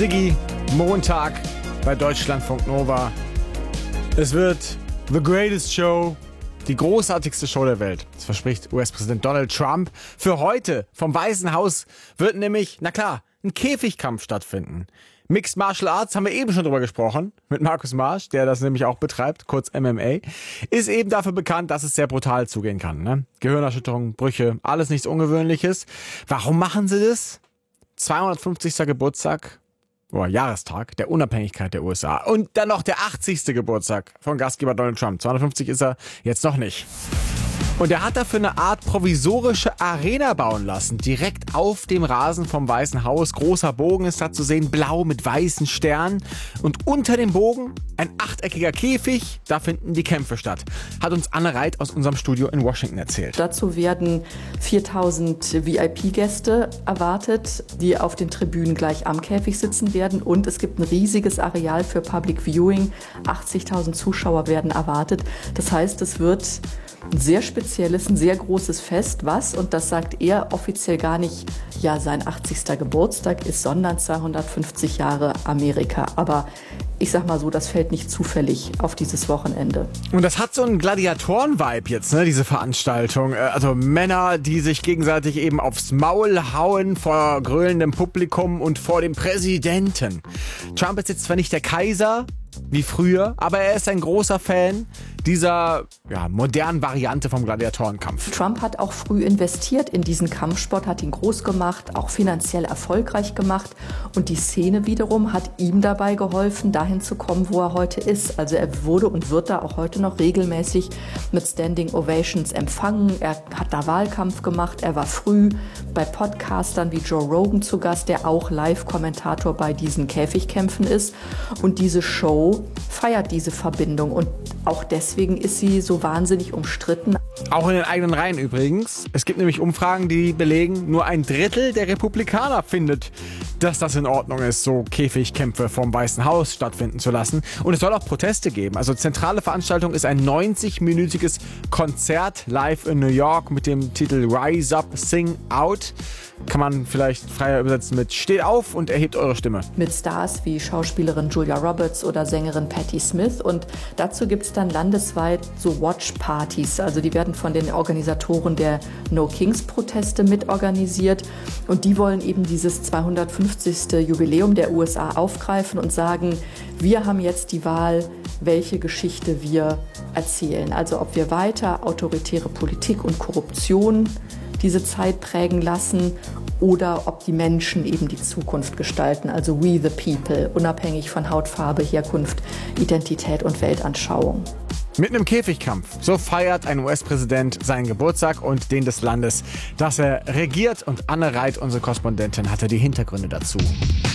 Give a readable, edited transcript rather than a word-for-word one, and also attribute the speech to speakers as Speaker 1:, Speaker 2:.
Speaker 1: Siggi, Montag bei Deutschlandfunk Nova. Es wird the greatest show, die großartigste Show der Welt. Das verspricht US-Präsident Donald Trump. Für heute vom Weißen Haus wird nämlich, na klar, ein Käfigkampf stattfinden. Mixed Martial Arts, haben wir eben schon drüber gesprochen, mit Markus Marsch, der das nämlich auch betreibt, kurz MMA, ist eben dafür bekannt, dass es sehr brutal zugehen kann. Ne? Gehirnerschütterung, Brüche, alles nichts Ungewöhnliches. Warum machen sie das? 250. Geburtstag, Jahrestag der Unabhängigkeit der USA und dann noch der 80. Geburtstag von Gastgeber Donald Trump. 250 ist er jetzt noch nicht. Und er hat dafür eine Art provisorische Arena bauen lassen, direkt auf dem Rasen vom Weißen Haus. Großer Bogen ist da zu sehen, blau mit weißen Sternen. Und unter dem Bogen ein achteckiger Käfig, da finden die Kämpfe statt. Hat uns Anne Reit aus unserem Studio in Washington erzählt.
Speaker 2: Dazu werden 4000 VIP-Gäste erwartet, die auf den Tribünen gleich am Käfig sitzen werden. Und es gibt ein riesiges Areal für Public Viewing. 80.000 Zuschauer werden erwartet. Das heißt, es wird ein sehr spezielles, ein sehr großes Fest, was, und das sagt er offiziell gar nicht, ja, sein 80. Geburtstag ist, sondern 250 Jahre Amerika. Aber ich sag mal so, das fällt nicht zufällig auf dieses Wochenende.
Speaker 1: Und das hat so einen Gladiatoren-Vibe jetzt, ne, diese Veranstaltung. Also Männer, die sich gegenseitig eben aufs Maul hauen vor gröhlendem Publikum und vor dem Präsidenten. Trump ist jetzt zwar nicht der Kaiser wie früher, aber er ist ein großer Fan dieser modernen Variante vom Gladiatorenkampf.
Speaker 2: Trump hat auch früh investiert in diesen Kampfsport, hat ihn groß gemacht, auch finanziell erfolgreich gemacht. Und die Szene wiederum hat ihm dabei geholfen, dahin zu kommen, wo er heute ist. Also er wurde und wird da auch heute noch regelmäßig mit Standing Ovations empfangen. Er hat da Wahlkampf gemacht. Er war früh bei Podcastern wie Joe Rogan zu Gast, der auch Live-Kommentator bei diesen Käfigkämpfen ist. Und diese Show feiert diese Verbindung. Und auch deswegen ist sie so wahnsinnig umstritten.
Speaker 1: Auch in den eigenen Reihen übrigens. Es gibt nämlich Umfragen, die belegen, nur ein Drittel der Republikaner findet, dass das in Ordnung ist, so Käfigkämpfe vom Weißen Haus stattfinden zu lassen. Und es soll auch Proteste geben. Also zentrale Veranstaltung ist ein 90-minütiges Konzert live in New York mit dem Titel Rise Up, Sing Out. Kann man vielleicht freier übersetzen mit Steht auf und erhebt eure Stimme.
Speaker 2: Mit Stars wie Schauspielerin Julia Roberts oder Sängerin Patti Smith. Und dazu gibt es dann landesweit so Watch-Partys. Also die werden von den Organisatoren der No-Kings-Proteste mitorganisiert. Und die wollen eben dieses 250. Jubiläum der USA aufgreifen und sagen, wir haben jetzt die Wahl, welche Geschichte wir erzählen. Also ob wir weiter autoritäre Politik und Korruption diese Zeit prägen lassen oder ob die Menschen eben die Zukunft gestalten, also we the people, unabhängig von Hautfarbe, Herkunft, Identität und Weltanschauung.
Speaker 1: Mit einem Käfigkampf. So feiert ein US-Präsident seinen Geburtstag und den des Landes, das er regiert. Und Anne Reit, unsere Korrespondentin, hatte die Hintergründe dazu.